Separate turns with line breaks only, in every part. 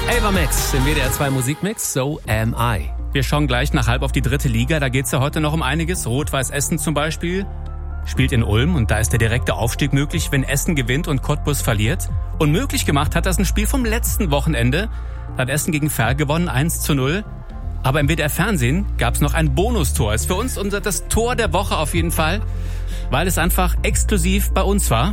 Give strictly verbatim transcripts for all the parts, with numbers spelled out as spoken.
Ava Max im W D R zwei Musikmix, So Am I.
Wir schauen gleich nach halb auf die dritte Liga. Da geht's ja heute noch um einiges. Rot-Weiß Essen zum Beispiel spielt in Ulm und da ist der direkte Aufstieg möglich, wenn Essen gewinnt und Cottbus verliert. Und möglich gemacht hat das ein Spiel vom letzten Wochenende. Da hat Essen gegen Verl gewonnen, eins zu null. Aber im W D R Fernsehen gab's noch ein Bonustor. Ist für uns unser das Tor der Woche auf jeden Fall, weil es einfach exklusiv bei uns war.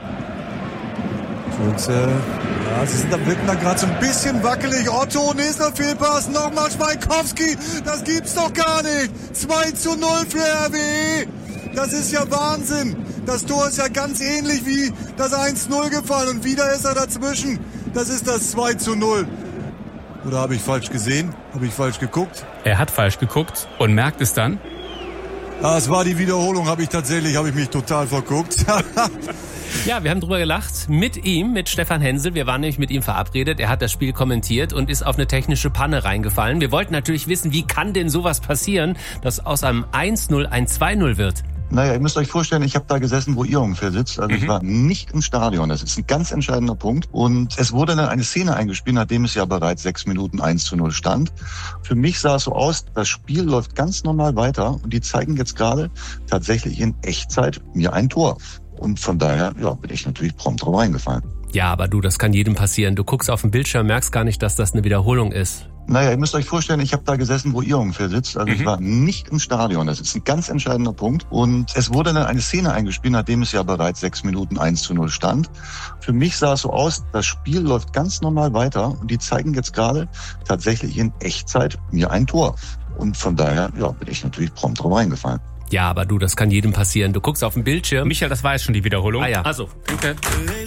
Und, äh, ja, sie sind da, wirken da gerade so ein bisschen wackelig. Otto, nächster Fehlpass, nochmal Schweikowski. Das gibt's doch gar nicht. zwei zu null für R W E. Das ist ja Wahnsinn. Das Tor ist ja ganz ähnlich wie das eins zu null gefallen. Und wieder ist er dazwischen. Das ist das zwei zu null. Oder habe ich falsch gesehen? Habe ich falsch geguckt?
Er hat falsch geguckt und merkt es dann.
Ah, es war die Wiederholung, habe ich tatsächlich, habe ich mich total verguckt.
Ja, wir haben drüber gelacht mit ihm, mit Stefan Hensel. Wir waren nämlich mit ihm verabredet. Er hat das Spiel kommentiert und ist auf eine technische Panne reingefallen. Wir wollten natürlich wissen, wie kann denn sowas passieren, dass aus einem eins null ein zwei null wird?
Naja, ihr müsst euch vorstellen, ich habe da gesessen, wo ihr ungefähr sitzt. Also
Mhm.
ich war nicht im Stadion. Das ist ein ganz entscheidender Punkt. Und es wurde dann eine Szene eingespielt, nachdem es ja bereits sechs Minuten eins zu null stand. Für mich sah es so aus, das Spiel läuft ganz normal weiter. Und die zeigen jetzt gerade tatsächlich in Echtzeit mir ein Tor. Und von daher ja, bin ich natürlich prompt drauf reingefallen.
Ja, aber du, das kann jedem passieren. Du guckst auf den Bildschirm, merkst gar nicht, dass das eine Wiederholung ist.
Naja, ihr müsst euch vorstellen, ich habe da gesessen, wo ihr ungefähr sitzt. Also
Mhm.
ich war nicht im Stadion. Das ist ein ganz entscheidender Punkt. Und es wurde dann eine Szene eingespielt, nachdem es ja bereits sechs Minuten eins zu null stand. Für mich sah es so aus, das Spiel läuft ganz normal weiter. Und die zeigen jetzt gerade tatsächlich in Echtzeit mir ein Tor. Und von daher ja, bin ich natürlich prompt drauf reingefallen.
Ja, aber du, das kann jedem passieren. Du guckst auf den Bildschirm.
Michael, das war jetzt schon die Wiederholung.
Ah ja.
Also, okay.